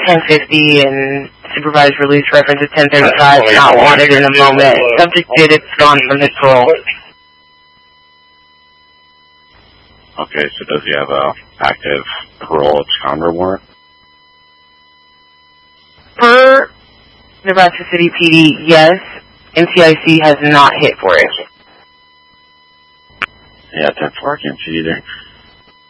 1050 and supervised release reference is 1035, not wanted in the moment. Subject did it's gone from his parole. Okay, so does he have a active parole absconder warrant? Per Nebraska City PD, yes. NCIC has not hit for it. Yeah, 10-4, I can't see either.